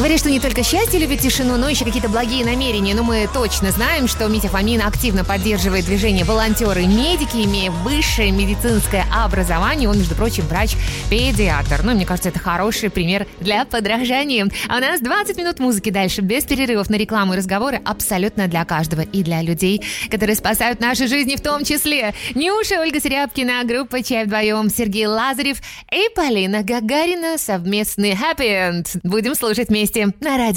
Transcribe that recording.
Говорят, что не только счастье любит тишину, но еще какие-то благие намерения. Но мы точно знаем, что Митя Фомин активно поддерживает движение волонтеры и медики, имея высшее медицинское образование. Он, между прочим, врач-педиатр. Ну, мне кажется, это хороший пример для подражания. А у нас 20 минут музыки дальше, без перерывов на рекламу и разговоры, абсолютно для каждого и для людей, которые спасают наши жизни в том числе. Нюша, Ольга Серябкина, группа «Чай вдвоем», Сергей Лазарев и Полина Гагарина, совместный «Happy End». Будем слушать вместе на радио.